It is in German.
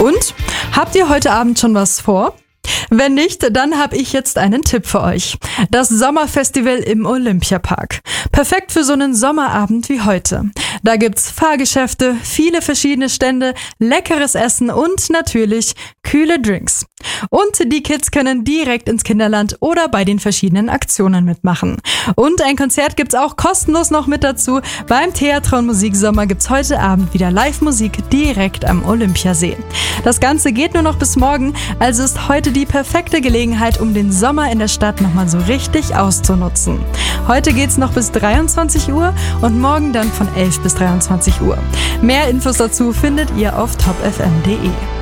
Und, habt ihr heute Abend schon was vor? Wenn nicht, dann habe ich jetzt einen Tipp für euch. Das Sommerfestival im Olympiapark. Perfekt für so einen Sommerabend wie heute. Da gibt's Fahrgeschäfte, viele verschiedene Stände, leckeres Essen und natürlich kühle Drinks. Und die Kids können direkt ins Kinderland oder bei den verschiedenen Aktionen mitmachen. Und ein Konzert gibt's auch kostenlos noch mit dazu. Beim Theatron Musiksommer gibt's heute Abend wieder Live-Musik direkt am Olympiasee. Das Ganze geht nur noch bis morgen, also ist heute die perfekte Gelegenheit, um den Sommer in der Stadt nochmal so richtig auszunutzen. Heute geht's noch bis 23 Uhr und morgen dann von 11 bis 23 Uhr. Mehr Infos dazu findet ihr auf topfm.de.